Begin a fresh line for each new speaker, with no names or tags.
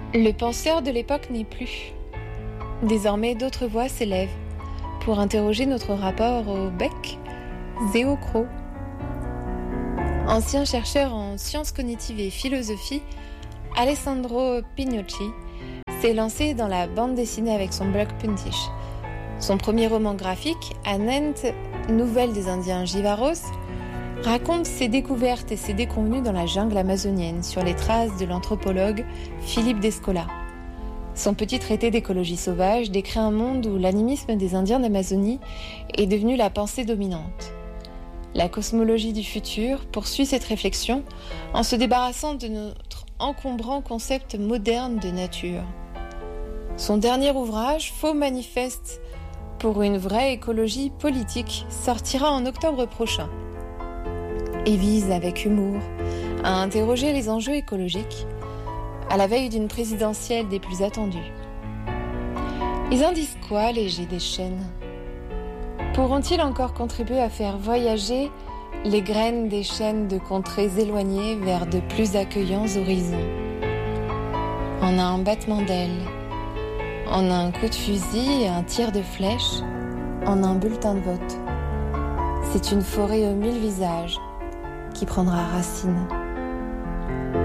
Le penseur de l'époque n'est plus. Désormais, d'autres voix s'élèvent pour interroger notre rapport au bec et au croc. Ancien chercheur en sciences cognitives et philosophie, Alessandro Pignocchi s'est lancé dans la bande dessinée avec son blog Puntish. Son premier roman graphique, Anent, Nouvelles des Indiens Jivaros, raconte ses découvertes et ses déconvenues dans la jungle amazonienne sur les traces de l'anthropologue Philippe Descola. Son petit traité d'écologie sauvage décrit un monde où l'animisme des Indiens d'Amazonie est devenu la pensée dominante. La cosmologie du futur poursuit cette réflexion en se débarrassant de notre encombrant concept moderne de nature. Son dernier ouvrage, Faux manifeste pour une vraie écologie politique, sortira en octobre prochain et vise avec humour à interroger les enjeux écologiques à la veille d'une présidentielle des plus attendues. Ils en disent quoi, les jets des chênes ? Pourront-ils encore contribuer à faire voyager les graines des chênes de contrées éloignées vers de plus accueillants horizons ? En un battement d'ailes, en un coup de fusil, un tir de flèche, en un bulletin de vote. C'est une forêt aux 1000 visages qui prendra racine.